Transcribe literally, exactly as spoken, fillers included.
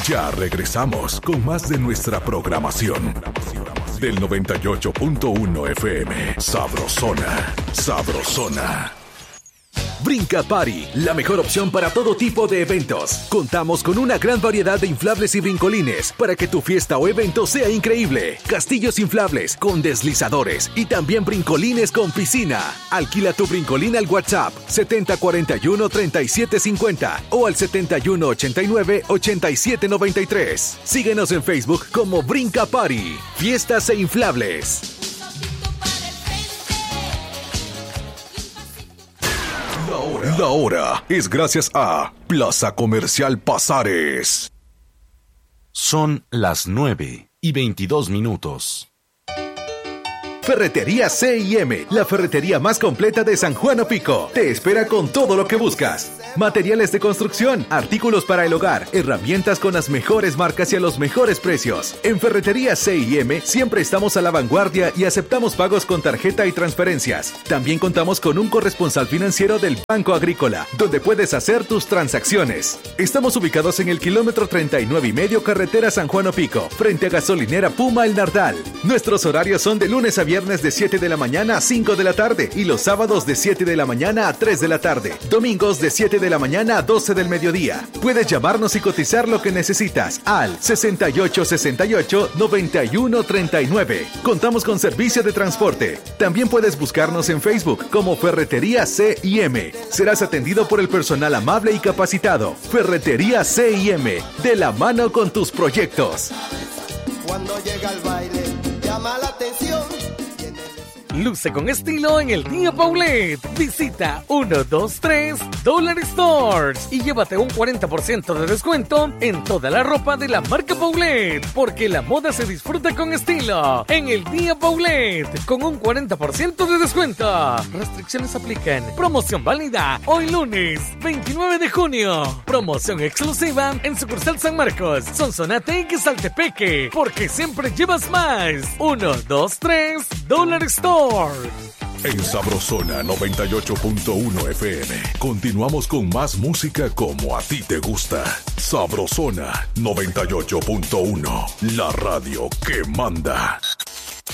Ya regresamos con más de nuestra programación. Del noventa y ocho punto uno F M. Sabrosona. Sabrosona. Brinca Party, la mejor opción para todo tipo de eventos. Contamos con una gran variedad de inflables y brincolines para que tu fiesta o evento sea increíble. Castillos inflables con deslizadores y también brincolines con piscina. Alquila tu brincolín al WhatsApp setenta cuarenta y uno treinta y siete cincuenta o al setenta y uno ochenta y nueve ochenta y siete noventa y tres. Síguenos en Facebook como Brinca Party, fiestas e inflables. La hora, la hora es gracias a Plaza Comercial Pasares. Son las nueve y veintidós minutos. Ferretería C y M, la ferretería más completa de San Juan Opico. Te espera con todo lo que buscas. Materiales de construcción, artículos para el hogar, herramientas con las mejores marcas y a los mejores precios. En Ferretería C y M siempre estamos a la vanguardia y aceptamos pagos con tarjeta y transferencias. También contamos con un corresponsal financiero del Banco Agrícola, donde puedes hacer tus transacciones. Estamos ubicados en el kilómetro treinta y nueve y medio carretera San Juan Opico, frente a gasolinera Puma El Nardal. Nuestros horarios son de lunes a viernes de siete de la mañana a cinco de la tarde y los sábados de siete de la mañana a tres de la tarde. Domingos de siete de la mañana a doce del mediodía. Puedes llamarnos y cotizar lo que necesitas al sesenta y ocho sesenta y ocho noventa y uno treinta y nueve. Contamos con servicio de transporte. También puedes buscarnos en Facebook como Ferretería C y M. Serás atendido por el personal amable y capacitado. Ferretería C y M, de la mano con tus proyectos. Cuando llega el baile, llama la atención. Luce con estilo en el Día Paulette. Visita uno dos tres Dollar Stores y llévate un cuarenta por ciento de descuento en toda la ropa de la marca Paulette, porque la moda se disfruta con estilo en el Día Paulette con un cuarenta por ciento de descuento. Restricciones aplican. Promoción válida hoy lunes veintinueve de junio. Promoción exclusiva en sucursal San Marcos, Sonsonate y Saltepeque, porque siempre llevas más. uno dos tres Dollar Stores. En Sabrosona noventa y ocho punto uno F M continuamos con más música como a ti te gusta. Sabrosona noventa y ocho punto uno, la radio que manda.